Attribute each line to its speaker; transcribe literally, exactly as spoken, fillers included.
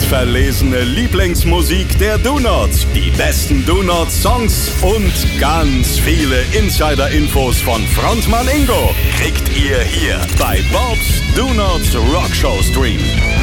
Speaker 1: handverlesene Lieblingsmusik der Donuts, die besten Donuts-Songs und ganz viele Insider-Infos von Frontmann Ingo kriegt ihr hier bei Bob's Donuts Rockshow Stream.